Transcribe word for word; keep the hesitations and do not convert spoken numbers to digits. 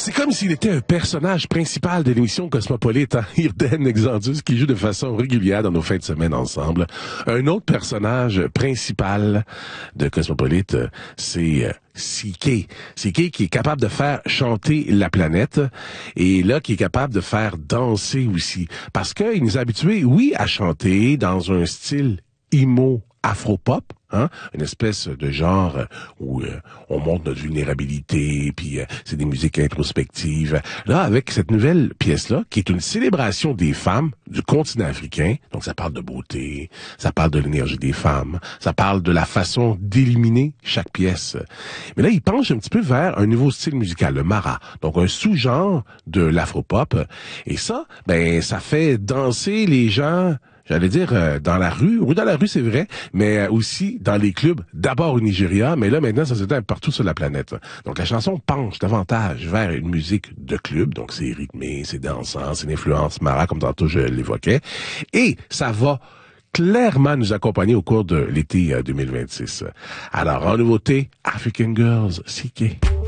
C'est comme s'il était un personnage principal de l'émission Cosmopolite, hein? Irden Exandus, qui joue de façon régulière dans nos fins de semaine ensemble. Un autre personnage principal de Cosmopolite, c'est euh, C K. C K qui est capable de faire chanter la planète et là, qui est capable de faire danser aussi. Parce qu'il nous a habitués, oui, à chanter dans un style emo afro-pop, hein, une espèce de genre où euh, on montre notre vulnérabilité, puis euh, c'est des musiques introspectives. Là, avec cette nouvelle pièce-là, qui est une célébration des femmes du continent africain, donc ça parle de beauté, ça parle de l'énergie des femmes, ça parle de la façon d'éliminer chaque pièce. Mais là, il penche un petit peu vers un nouveau style musical, le mara, donc un sous-genre de l'afro-pop. Et ça, ben, ça fait danser les gens. J'allais dire euh, dans la rue, oui dans la rue c'est vrai, mais euh, aussi dans les clubs, d'abord au Nigeria, mais là maintenant ça s'éteint partout sur la planète. Donc la chanson penche davantage vers une musique de club, donc c'est rythmé, c'est dansant, c'est une influence mara comme tantôt je l'évoquais, et ça va clairement nous accompagner au cours de l'été euh, deux mille vingt-six. Alors en nouveauté, African Girls, C K.